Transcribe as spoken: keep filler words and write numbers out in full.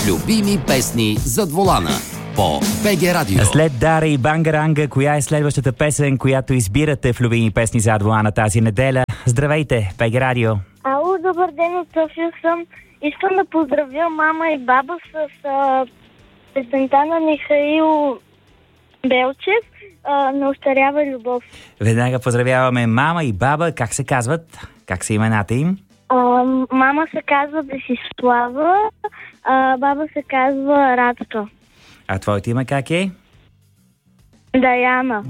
Любими песни зад волана по БГ Радио. След Дара и Бангаранга, коя е следващата песен, която избирате в Любими песни зад волана тази неделя? Здравейте, БГ Радио. Ало, добър ден, от София съм. Искам да поздравя мама и баба с а, песента на Михаил Белчев, а, "Не остарява любов". Веднага поздравяваме мама и баба. Как се казват? Как са имената им? А, мама се казва Десислава, а баба се казва Радка. А твоето име как е? Даяна.